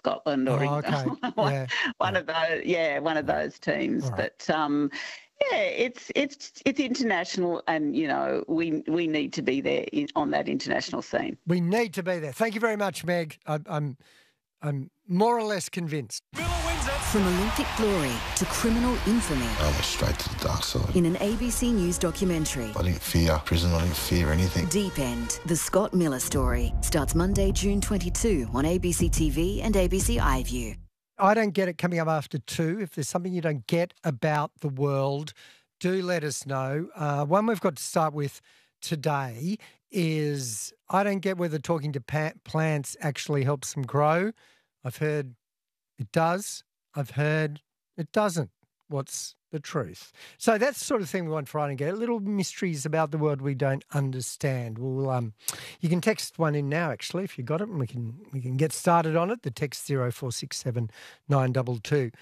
Scotland or Oh, okay. one, one of those. Yeah, one of those teams. All right. But yeah, it's international, and we need to be there on that international scene. We need to be there. Thank you very much, Meg. I'm more or less convinced. From Olympic glory to criminal infamy. I went straight to the dark side. In an ABC News documentary. I didn't fear prison. I didn't fear anything. Deep End, the Scott Miller story, starts Monday, June 22 on ABC TV and ABC iView. I don't get it coming up after 2. If there's something you don't get about the world, do let us know. One we've got to start with today is I don't get whether talking to plants actually helps them grow. I've heard it does. I've heard it doesn't. What's the truth? So that's the sort of thing we want to try and get. Little mysteries about the world we don't understand. Well, you can text one in now, actually, if you got it, and we can get started on it. The text 0467 922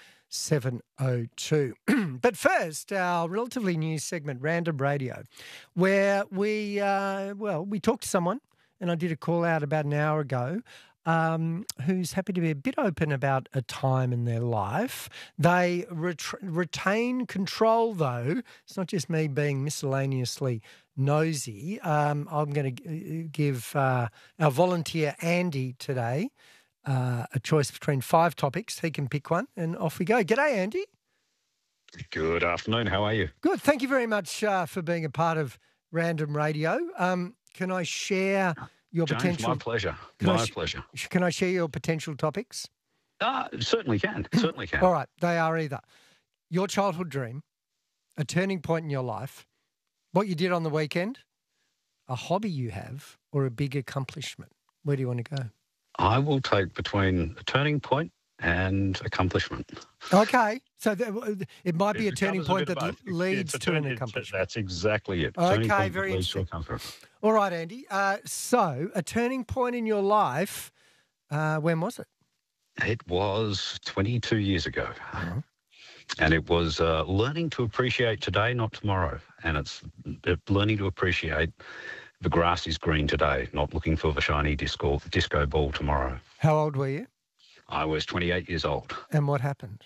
702. But first, our relatively new segment, Random Radio, where we talked to someone, and I did a call out about an hour ago, who's happy to be a bit open about a time in their life. They retain control, though. It's not just me being miscellaneously nosy. I'm going to give our volunteer, Andy, today a choice between 5 topics. He can pick one, and off we go. G'day, Andy. Good afternoon. How are you? Good. Thank you very much for being a part of Random Radio. Can I share your James, potential? my pleasure. My pleasure. Can I share your potential topics? Certainly can. Certainly can. All right. They are either your childhood dream, a turning point in your life, what you did on the weekend, a hobby you have, or a big accomplishment. Where do you want to go? I will take between a turning point and accomplishment. Okay. So it might be a turning point that leads to an accomplishment. That's exactly it. Okay, very interesting. All right, Andy. So a turning point in your life, when was it? It was 22 years ago. Uh-huh. And it was learning to appreciate today, not tomorrow. And it's learning to appreciate the grass is green today, not looking for the shiny disco ball tomorrow. How old were you? I was 28 years old. And what happened?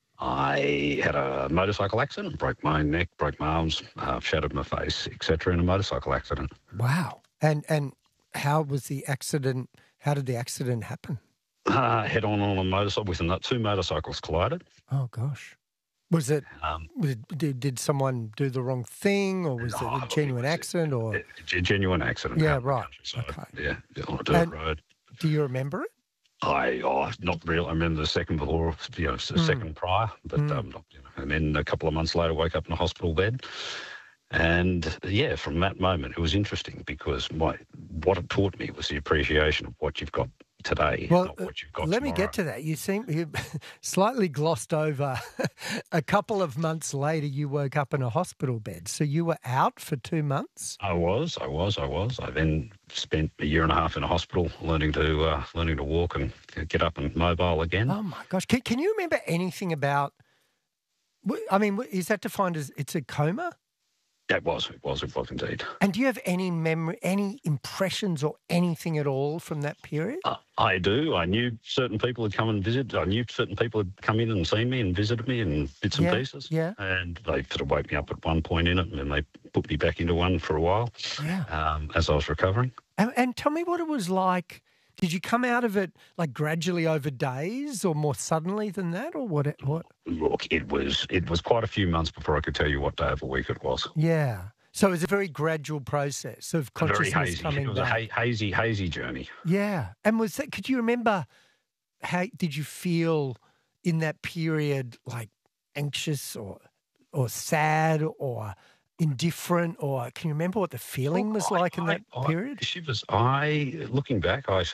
I had a motorcycle accident, broke my neck, broke my arms, shattered my face, etc. in a motorcycle accident. Wow. And how was the accident? How did the accident happen? Head on a motorcycle with 2 motorcycles collided. Oh, gosh. Was it, did someone do the wrong thing, or was it a genuine accident? Or a genuine accident. Yeah, right. Okay. Yeah, on a dirt road. Do you remember it? Not really. I remember the second before, second prior, but and then a couple of months later, woke up in a hospital bed. And yeah, from that moment, it was interesting because what it taught me was the appreciation of what you've got today, not what you've got let tomorrow. me get to that. You slightly glossed over a couple of months later you woke up in a hospital bed. So you were out for 2 months? I was. I then spent a year and a half in a hospital learning to walk and get up and mobile again. Oh my gosh. Can you remember anything about, I mean, is that defined as it's a coma? It was indeed. And do you have any memory, any impressions or anything at all from that period? I do. I knew certain people had come and visited. I knew certain people had come in and seen me and visited me in bits and pieces. Yeah. And they sort of woke me up at one point in it, and then they put me back into one for a while as I was recovering. And tell me what it was like. Did you come out of it like gradually over days or more suddenly than that, or what? Look, it was quite a few months before I could tell you what day of the week it was. Yeah. So it was a very gradual process of consciousness very hazy. coming back. It was a hazy journey. Yeah. And could you remember did you feel in that period like anxious or sad or indifferent, or can you remember what the feeling was like in that period? Looking back, I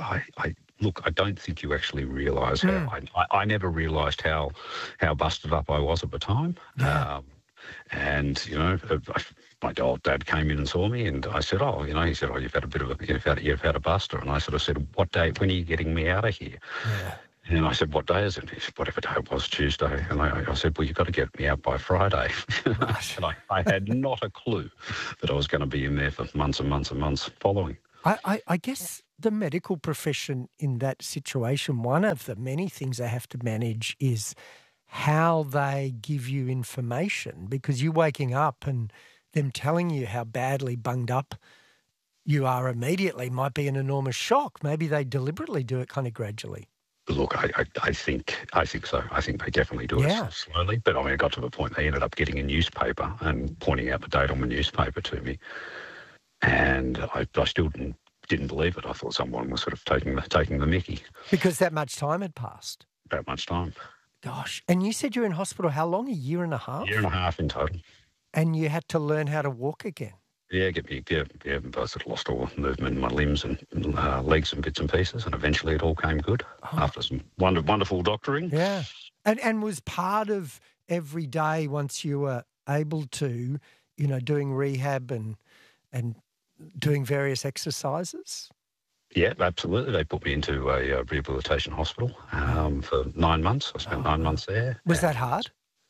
don't think you actually realise how. I never realised how busted up I was at the time. Yeah. And my old dad came in and saw me, and I said, he said, you've had a buster, and I sort of said, what day? When are you getting me out of here? Yeah. And I said, what day is it? He said, whatever day it was, Tuesday. And I said, well, you've got to get me out by Friday. Right. And I had not a clue that I was going to be in there for months and months and months following. I guess the medical profession in that situation, one of the many things they have to manage is how they give you information, because you waking up and them telling you how badly bunged up you are immediately might be an enormous shock. Maybe they deliberately do it kind of gradually. Look, I think so. I think they definitely do it slowly. But I mean, it got to the point they ended up getting a newspaper and pointing out the date on the newspaper to me, and I still didn't believe it. I thought someone was sort of taking the mickey. Because that much time had passed. That much time. Gosh. And you said you were in hospital how long? A year and a half? Year and a half in total. And you had to learn how to walk again. Yeah, I sort of lost all movement in my limbs and legs and bits and pieces, and eventually it all came good after some wonderful doctoring. Yeah. And was part of every day once you were able to, doing rehab and doing various exercises? Yeah, absolutely. They put me into a rehabilitation hospital for 9 months. I spent 9 months there. Was that hard?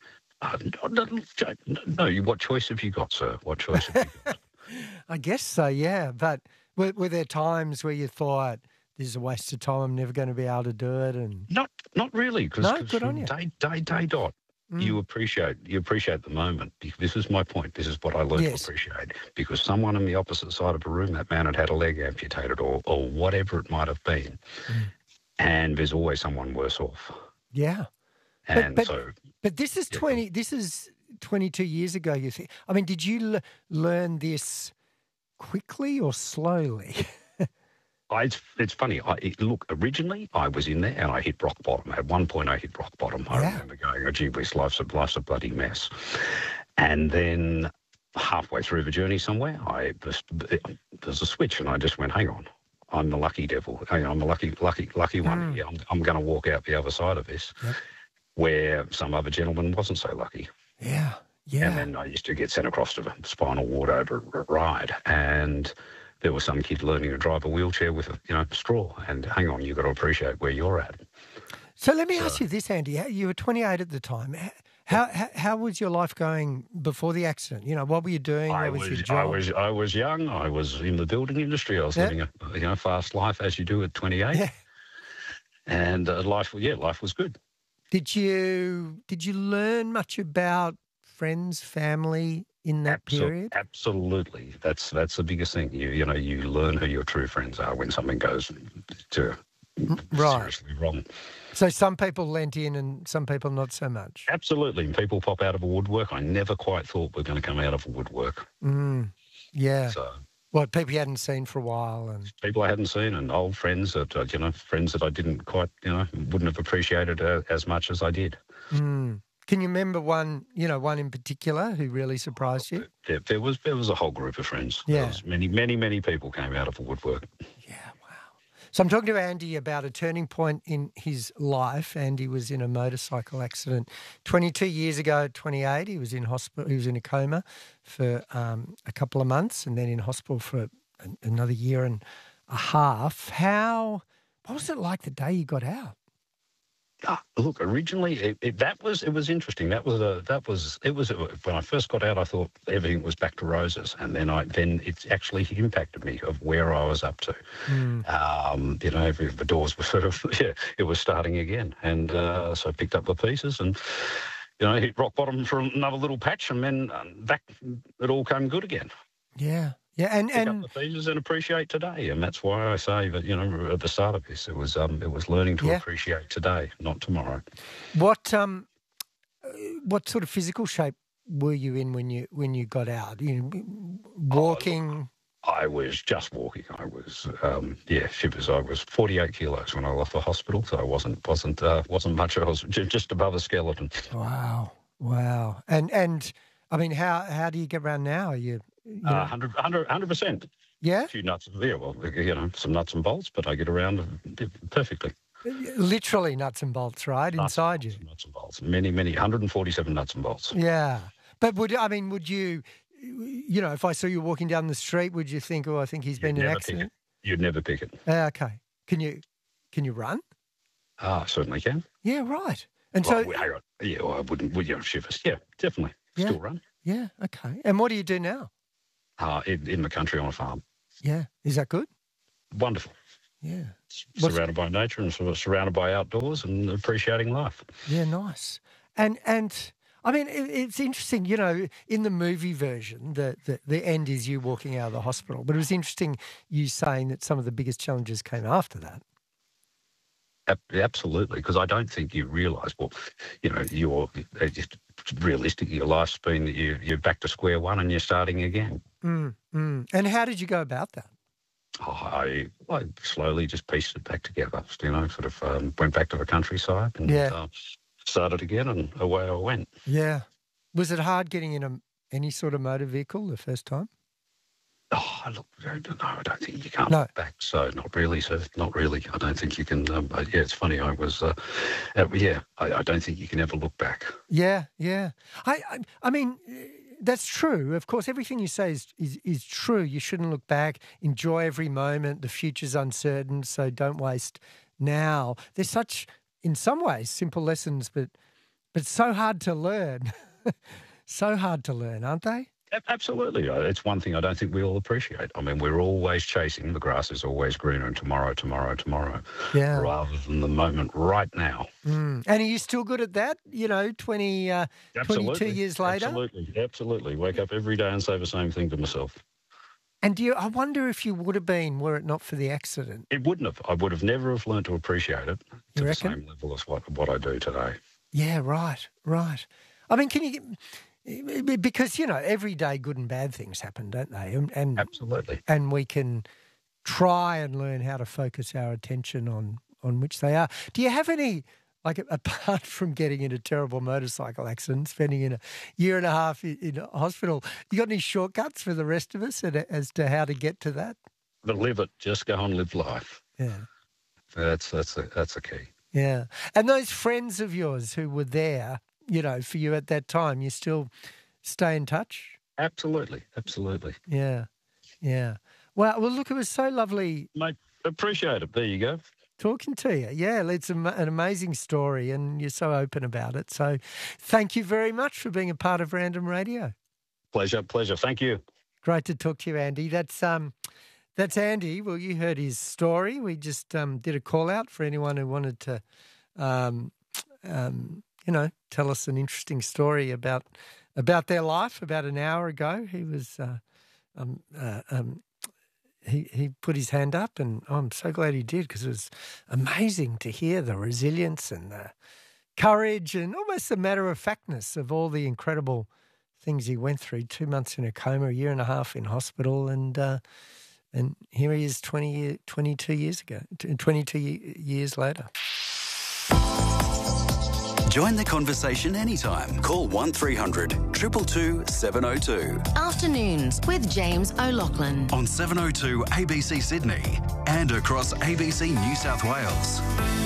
No, what choice have you got, sir? What choice have you got? I guess so, yeah. But were there times where you thought, this is a waste of time, I'm never going to be able to do it? And Not really, because good on you. Day dot, you appreciate the moment. This is my point. This is what I learned to appreciate. Because someone on the opposite side of a room, that man had a leg amputated or whatever it might have been. And there's always someone worse off. Yeah. And but this is 22 years ago, you think. I mean, did you learn this quickly or slowly? It's funny. Look, originally I was in there and I hit rock bottom. At one point I hit rock bottom. I remember going, oh, gee whiz, life's a bloody mess. And then halfway through the journey somewhere, there's a switch and I just went, hang on. I'm the lucky devil. I'm the lucky one. Yeah, I'm going to walk out the other side of this. Yep. Where some other gentleman wasn't so lucky. Yeah, yeah. And then I used to get sent across to the spinal ward over a ride, and there was some kid learning to drive a wheelchair with a straw. And hang on, you've got to appreciate where you're at. So let me ask you this, Andy. You were 28 at the time. How was your life going before the accident? What were you doing? What was your job? I was young. I was in the building industry. I was living a fast life as you do at 28. Yeah. And life was good. Did you learn much about friends, family in that period? Absolutely. That's the biggest thing. You learn who your true friends are when something goes to seriously wrong. So some people lent in and some people not so much. Absolutely. And people pop out of a woodwork. I never quite thought we're going to come out of a woodwork. Yeah. So what, people you hadn't seen for a while? And people I hadn't seen, and old friends that, friends that I didn't quite, wouldn't have appreciated as much as I did. Can you remember one in particular who really surprised you? There was a whole group of friends. Yeah. There was many people came out of the woodwork. Yeah, wow. So I'm talking to Andy about a turning point in his life. Andy was in a motorcycle accident 22 years ago at 28. He was in hospital. He was in a coma for a couple of months and then in hospital for another year and a half. What was it like the day you got out? Look, originally it was interesting. It was when I first got out, I thought everything was back to roses, and then it actually impacted me of where I was up to. The doors were sort of it was starting again, and so I picked up the pieces and hit rock bottom for another little patch, and then back it all came good again. Yeah. Yeah, and pick up the pieces and appreciate today, and that's why I say that at the start of this, it was learning to appreciate today, not tomorrow. What sort of physical shape were you in when you got out? Walking. I was just walking. I was shivers. I was 48 kilos when I left the hospital, so I wasn't much. I was just above a skeleton. Wow. And I mean, how do you get around now? Are you 100%. Yeah? A few nuts. Yeah, well, some nuts and bolts, but I get around perfectly. Literally nuts and bolts, right? Inside you. Nuts and bolts. Many, 147 nuts and bolts. Yeah. But would you, if I saw you walking down the street, would you think, I think he's been in an accident? You'd never pick it. Okay. Can you run? Certainly can. Yeah, right. And hang on. Yeah, I wouldn't. Would you shivers? Yeah, definitely. Yeah. Still run. Yeah, okay. And what do you do now? In the country on a farm. Yeah. Is that good? wonderful. Yeah. Surrounded by nature and sort of surrounded by outdoors and appreciating life. Yeah, nice. And I mean, it's interesting, you know, in the movie version, the end is you walking out of the hospital. But it was interesting you saying that some of the biggest challenges came after that. Absolutely, because I don't think you realise, well, you know, just realistically, your life's been that you're back to square one and you're starting again. And how did you go about that? Oh, I slowly just pieced it back together, you know, sort of went back to the countryside and started again, and away I went. Yeah. Was it hard getting in any sort of motor vehicle the first time? Oh, look, no, I don't think you can't look back. So not really, sir. Not really. I don't think you can. But yeah, it's funny. I was, I don't think you can ever look back. Yeah. I mean, that's true. Of course, everything you say is true. You shouldn't look back. Enjoy every moment. The future's uncertain, so don't waste now. There's such, in some ways, simple lessons, but so hard to learn. So hard to learn, aren't they? Absolutely. It's one thing I don't think we all appreciate. I mean, we're always chasing the grass is always greener and tomorrow, rather than the moment right now. And are you still good at that, you know, 22 years later? Absolutely. Wake up every day and say the same thing to myself. And I wonder if you would have been were it not for the accident. It wouldn't have. I would have never have learned to appreciate it to the same level as what I do today. Yeah, right. I mean, can you... Because, you know, every day good and bad things happen, don't they? And absolutely. And we can try and learn how to focus our attention on which they are. Do you have any, like, apart from getting in a terrible motorcycle accident, spending a year and a half in a hospital, you got any shortcuts for the rest of us as to how to get to that? But live it. Just go and live life. Yeah. That's a key. Yeah. And those friends of yours who were there, you know, for you at that time, you still stay in touch? Absolutely. Yeah. Well, look, it was so lovely. Mate, appreciate it. There you go. Talking to you. Yeah, it's an amazing story and you're so open about it. So thank you very much for being a part of Random Radio. Pleasure. Thank you. Great to talk to you, Andy. That's Andy. Well, you heard his story. We just did a call out for anyone who wanted to you know, tell us an interesting story about their life. About an hour ago, he was he put his hand up, and I'm so glad he did because it was amazing to hear the resilience and the courage and almost the matter-of-factness of all the incredible things he went through. 2 months in a coma, a year and a half in hospital, and here he is 22 years later. Join the conversation anytime. Call 1300 222 702. Afternoons with James O'Loughlin. On 702 ABC Sydney and across ABC New South Wales.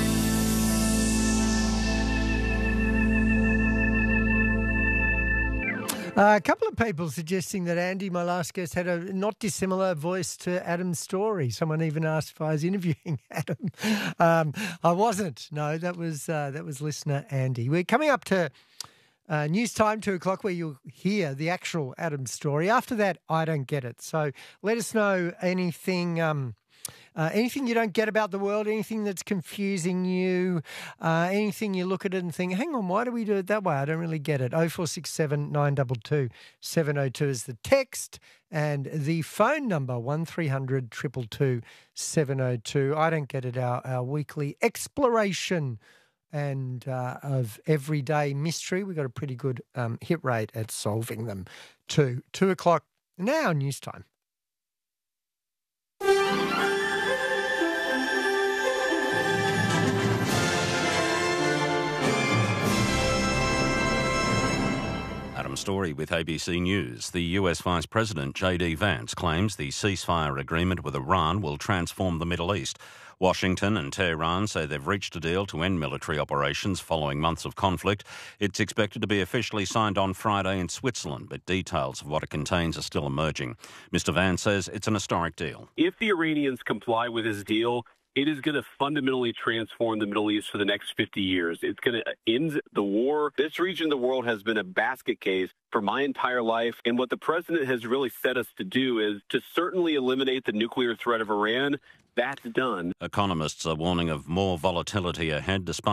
A couple of people suggesting that Andy, my last guest, had a not dissimilar voice to Adam's story. Someone even asked if I was interviewing Adam. I wasn't. No, that was listener Andy. We're coming up to news time, 2:00, where you'll hear the actual Adam story. After that, I don't get it. So let us know anything you don't get about the world, anything that's confusing you, anything you look at it and think, hang on, why do we do it that way? I don't really get it. 0467 922 702 is the text, and the phone number 1300 222 702. I don't get it, our weekly exploration and of everyday mystery. We've got a pretty good hit rate at solving them too. 2:00 now, news time. Adam Story with ABC News. The US Vice President J.D. Vance claims the ceasefire agreement with Iran will transform the Middle East. Washington and Tehran say they've reached a deal to end military operations following months of conflict. It's expected to be officially signed on Friday in Switzerland, but details of what it contains are still emerging. Mr. Vance says it's an historic deal. If the Iranians comply with this deal, it is going to fundamentally transform the Middle East for the next 50 years. It's going to end the war. This region of the world has been a basket case for my entire life. And what the president has really set us to do is to certainly eliminate the nuclear threat of Iran, that's done. Economists are warning of more volatility ahead despite